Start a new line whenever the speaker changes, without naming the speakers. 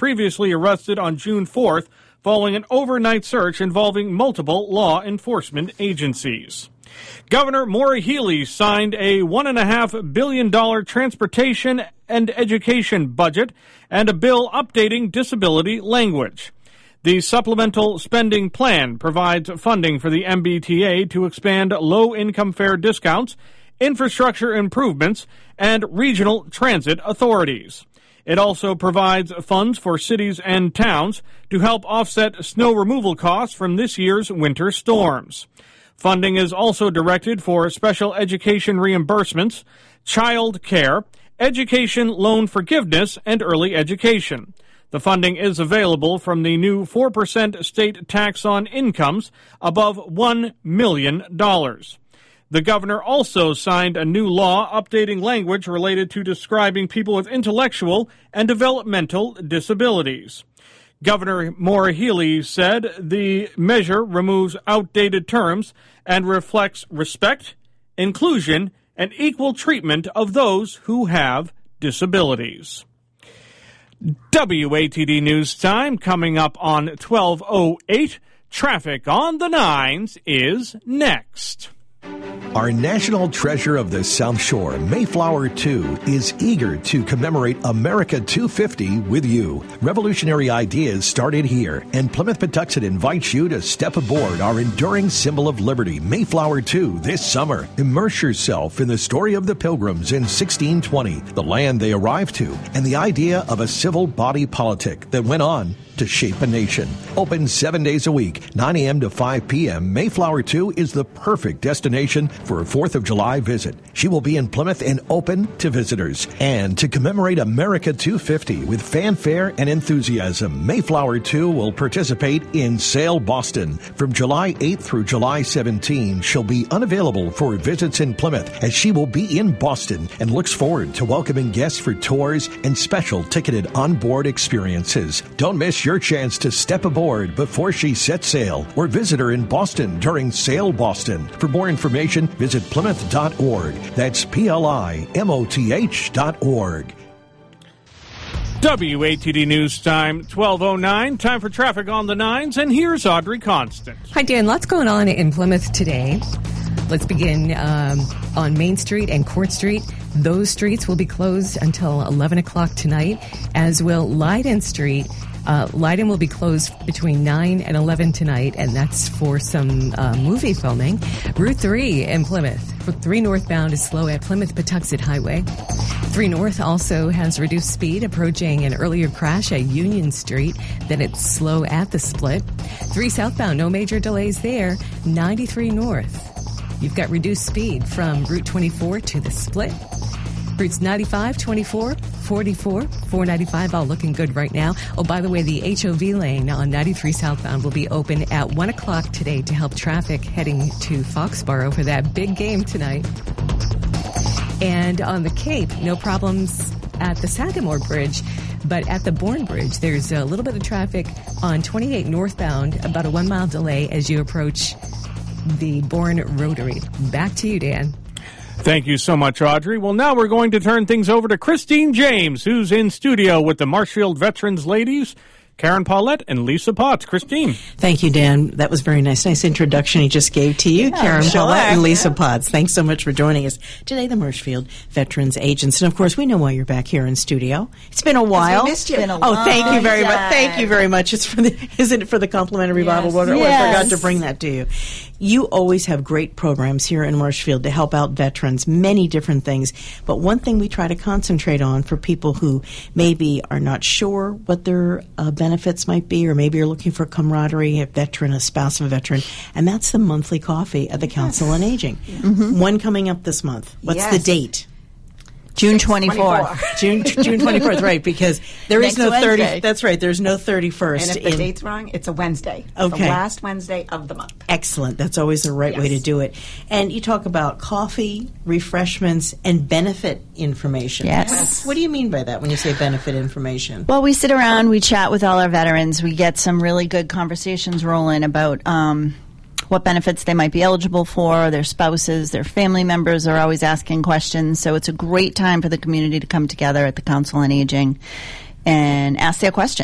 previously arrested on June 4th following an overnight search involving multiple law enforcement agencies. Governor Maura Healey signed a $1.5 billion transportation and education budget and a bill updating disability language. The supplemental spending plan provides funding for the MBTA to expand low-income fare discounts, infrastructure improvements, and regional transit authorities. It also provides funds for cities and towns to help offset snow removal costs from this year's winter storms. Funding is also directed for special education reimbursements, child care, education loan forgiveness, and early education. The funding is available from the new 4% state tax on incomes above $1 million. The governor also signed a new law updating language related to describing people with intellectual and developmental disabilities. Governor Maura Healey said the measure removes outdated terms and reflects respect, inclusion, and equal treatment of those who have disabilities. WATD News Time coming up on 12:08. Traffic on the 9s is next.
Our national treasure of the South Shore, Mayflower 2, is eager to commemorate America 250 with you. Revolutionary ideas started here, and Plymouth Patuxent invites you to step aboard our enduring symbol of liberty, Mayflower 2, this summer. Immerse yourself in the story of the Pilgrims in 1620, the land they arrived to, and the idea of a civil body politic that went on to shape a nation. Open 7 days a week, 9 a.m. to 5 p.m., Mayflower 2 is the perfect destination for a 4th of July visit. She will be in Plymouth and open to visitors. And to commemorate America 250 with fanfare and enthusiasm, Mayflower 2 will participate in Sail Boston. From July 8th through July 17, she'll be unavailable for visits in Plymouth as she will be in Boston and looks forward to welcoming guests for tours and special ticketed onboard experiences. Don't miss your chance to step aboard before she sets sail or visit her in Boston during Sail Boston. For more information, visit plymouth.org. That's PLIMOTH.org.
WATD News Time, 12:09. Time for traffic on the 9s, and here's Audrey Constant.
Hi, Dan. Lots going on in Plymouth today. Let's begin on Main Street and Court Street. Those streets will be closed until 11 o'clock tonight, as will Leiden Street. Leiden will be closed between 9 and 11 tonight, and that's for some movie filming. Route 3 in Plymouth. Route 3 northbound is slow at Plymouth Patuxent Highway. 3 North also has reduced speed, approaching an earlier crash at Union Street. Then it's slow at the split. 3 southbound, no major delays there. 93 North. You've got reduced speed from Route 24 to the split. Routes 95, 24, 44, 495, all looking good right now. Oh, by the way, the HOV lane on 93 southbound will be open at 1 o'clock today to help traffic heading to Foxborough for that big game tonight. And on the Cape, no problems at the Sagamore Bridge, but at the Bourne Bridge, there's a little bit of traffic on 28 northbound, about a 1 mile delay as you approach the Bourne Rotary. Back to you, Dan.
Thank you so much, Audrey. Well, now we're going to turn things over to Christine James, who's in studio with the Marshfield Veterans ladies, Karen Paulette and Lisa Potts. Christine.
Thank you, Dan. That was very nice. Nice introduction he just gave to you, Karen Paulette and Lisa Potts. Thanks so much for joining us today, the Marshfield Veterans Agents. And, of course, we know why you're back here in studio. It's been a while.
We missed you.
Oh, thank you very much. Thank you very much. It's for isn't it for the complimentary bottled water?
Yes.
Oh, I forgot to bring that to you. You always have great programs here in Marshfield to help out veterans, many different things. But one thing we try to concentrate on for people who maybe are not sure what their benefits might be, or maybe you're looking for camaraderie, a veteran, a spouse of a veteran, and that's the monthly coffee at the Council on Aging. Mm-hmm. One coming up this month. What's the date?
June 24th.
June 24th, right, because there is no 30th. That's right, there's no 31st.
And if the date's wrong, it's a Wednesday.
Okay.
The last Wednesday of the month.
Excellent. That's always the right way to do it. And you talk about coffee, refreshments, and benefit information.
Yes.
What do you mean by that when you say benefit information?
Well, we sit around, we chat with all our veterans, we get some really good conversations rolling about what benefits they might be eligible for, their spouses, their family members are always asking questions. So it's a great time for the community to come together at the Council on Aging and ask their questions.